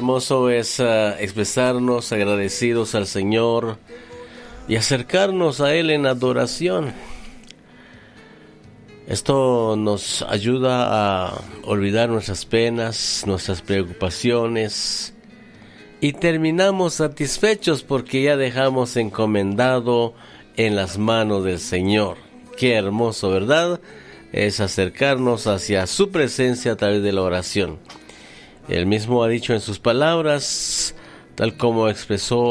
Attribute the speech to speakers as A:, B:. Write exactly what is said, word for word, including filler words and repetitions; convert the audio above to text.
A: hermoso es uh, expresarnos agradecidos al Señor y acercarnos a Él en adoración. Esto nos ayuda a olvidar nuestras penas, nuestras preocupaciones, y terminamos satisfechos porque ya dejamos encomendado en las manos del Señor. Qué hermoso, ¿verdad? Es acercarnos hacia su presencia a través de la oración. Él mismo ha dicho en sus palabras, tal como expresó